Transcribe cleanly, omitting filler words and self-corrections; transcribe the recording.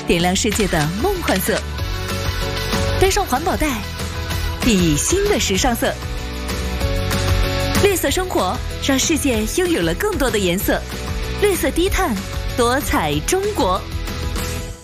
点亮世界的梦幻色。背上环保袋，熠熠新的时尚色。绿色生活让世界拥有了更多的颜色。绿色低碳，多彩中国。